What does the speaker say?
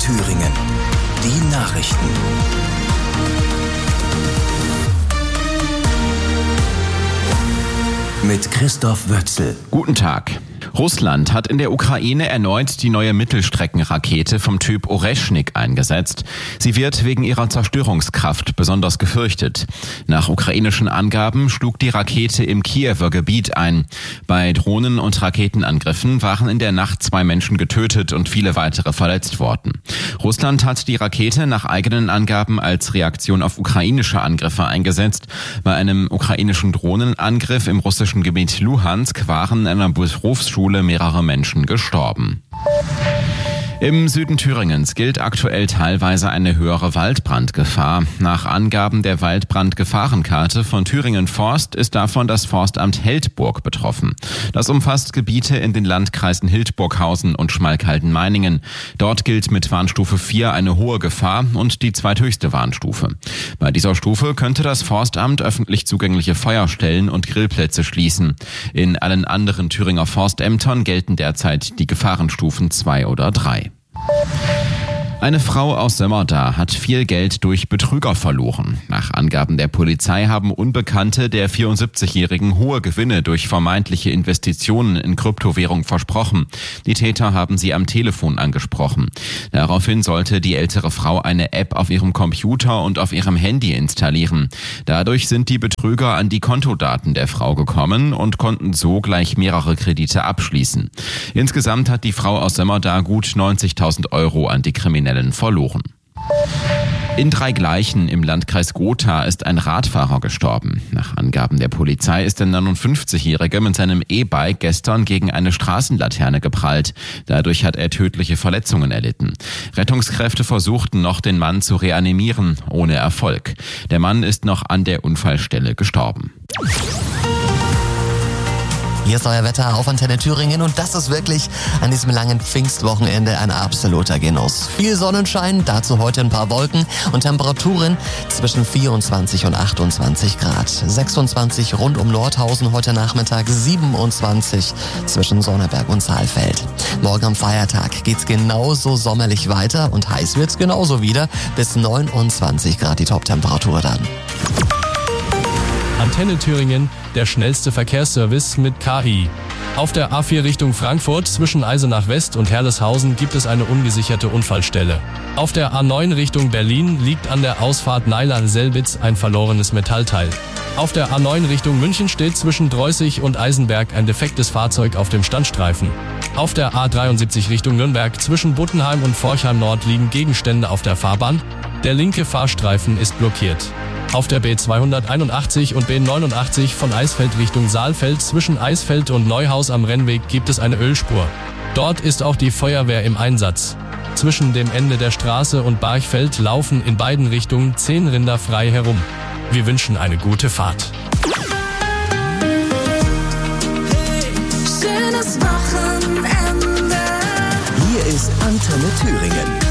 Thüringen. Die Nachrichten. Mit Christoph Wötzl. Guten Tag. Russland hat in der Ukraine erneut die neue Mittelstreckenrakete vom Typ Oreschnik eingesetzt. Sie wird wegen ihrer Zerstörungskraft besonders gefürchtet. Nach ukrainischen Angaben schlug die Rakete im Kiewer Gebiet ein. Bei Drohnen- und Raketenangriffen waren in der Nacht 2 Menschen getötet und viele weitere verletzt worden. Russland hat die Rakete nach eigenen Angaben als Reaktion auf ukrainische Angriffe eingesetzt. Bei einem ukrainischen Drohnenangriff im russischen Gebiet Luhansk waren in einer Berufsschule mehrere Menschen gestorben. Im Süden Thüringens gilt aktuell teilweise eine höhere Waldbrandgefahr. Nach Angaben der Waldbrandgefahrenkarte von Thüringen Forst ist davon das Forstamt Heldburg betroffen. Das umfasst Gebiete in den Landkreisen Hildburghausen und Schmalkalden-Meiningen. Dort gilt mit Warnstufe 4 eine hohe Gefahr und die zweithöchste Warnstufe. Bei dieser Stufe könnte das Forstamt öffentlich zugängliche Feuerstellen und Grillplätze schließen. In allen anderen Thüringer Forstämtern gelten derzeit die Gefahrenstufen 2 oder 3. Eine Frau aus Sömmerda hat viel Geld durch Betrüger verloren. Nach Angaben der Polizei haben Unbekannte der 74-Jährigen hohe Gewinne durch vermeintliche Investitionen in Kryptowährung versprochen. Die Täter haben sie am Telefon angesprochen. Daraufhin sollte die ältere Frau eine App auf ihrem Computer und auf ihrem Handy installieren. Dadurch sind die Betrüger an die Kontodaten der Frau gekommen und konnten so gleich mehrere Kredite abschließen. Insgesamt hat die Frau aus Sömmerda gut 90.000 Euro an die Kriminellen verloren. In Dreigleichen im Landkreis Gotha ist ein Radfahrer gestorben. Nach Angaben der Polizei ist der 59-Jährige mit seinem E-Bike gestern gegen eine Straßenlaterne geprallt. Dadurch hat er tödliche Verletzungen erlitten. Rettungskräfte versuchten noch, den Mann zu reanimieren, ohne Erfolg. Der Mann ist noch an der Unfallstelle gestorben. Hier ist euer Wetter auf Antenne Thüringen und das ist wirklich an diesem langen Pfingstwochenende ein absoluter Genuss. Viel Sonnenschein, dazu heute ein paar Wolken und Temperaturen zwischen 24 und 28 Grad. 26 rund um Nordhausen heute Nachmittag, 27 zwischen Sonneberg und Saalfeld. Morgen am Feiertag geht's genauso sommerlich weiter und heiß wird's genauso wieder, bis 29 Grad die Toptemperatur dann. Antenne Thüringen, der schnellste Verkehrsservice mit KI. Auf der A4 Richtung Frankfurt zwischen Eisenach West und Herleshausen gibt es eine ungesicherte Unfallstelle. Auf der A9 Richtung Berlin liegt an der Ausfahrt Neilan-Selbitz ein verlorenes Metallteil. Auf der A9 Richtung München steht zwischen Dreußig und Eisenberg ein defektes Fahrzeug auf dem Standstreifen. Auf der A73 Richtung Nürnberg zwischen Buttenheim und Forchheim Nord liegen Gegenstände auf der Fahrbahn. Der linke Fahrstreifen ist blockiert. Auf der B281 und B89 von Eisfeld Richtung Saalfeld zwischen Eisfeld und Neuhaus am Rennweg gibt es eine Ölspur. Dort ist auch die Feuerwehr im Einsatz. Zwischen dem Ende der Straße und Barchfeld laufen in beiden Richtungen 10 Rinder frei herum. Wir wünschen eine gute Fahrt. Hey, schönes Wochenende. Hier ist Antenne Thüringen.